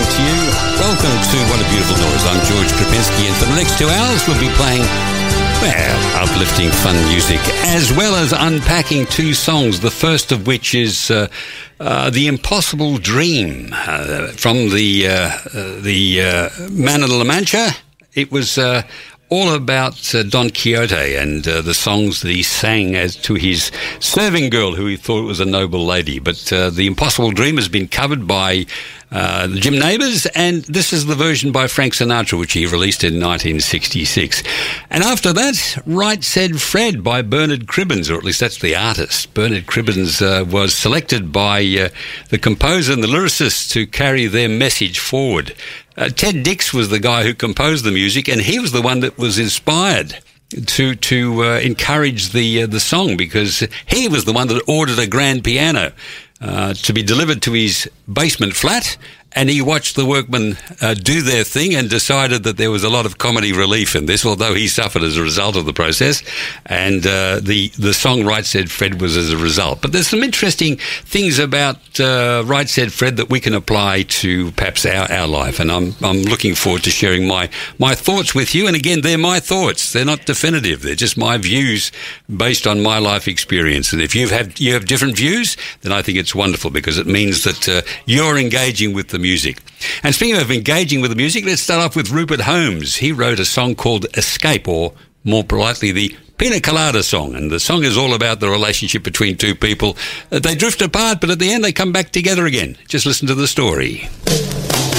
to you. Welcome to What a Beautiful Noise. I'm George Krapinski, and for the next 2 hours we'll be playing, well, uplifting fun music, as well as unpacking two songs, the first of which is The Impossible Dream from the Man of La Mancha. It was all about Don Quixote and the songs that he sang as to his serving girl, who he thought was a noble lady. But The Impossible Dream has been covered by the Jim Neighbours, and this is the version by Frank Sinatra, which he released in 1966. And after that, Right Said Fred by Bernard Cribbins, or at least that's the artist. Bernard Cribbins was selected by the composer and the lyricist to carry their message forward. Ted Dix was the guy who composed the music, and he was the one that was inspired to encourage the song, because he was the one that ordered a grand piano to be delivered to his basement flat, and he watched the workmen do their thing and decided that there was a lot of comedy relief in this, although he suffered as a result of the process. And the song Right Said Fred was as a result. But there's some interesting things about Right Said Fred that we can apply to perhaps our life. And I'm looking forward to sharing my thoughts with you. And again, they're my thoughts. They're not definitive. They're just my views based on my life experience. And if you have different views, then I think it's wonderful, because it means that you're engaging with the music. And speaking of engaging with the music, let's start off with Rupert Holmes. He wrote a song called Escape, or more politely, the Pina Colada song. And the song is all about the relationship between two people. They drift apart, but at the end they come back together again. Just listen to the story.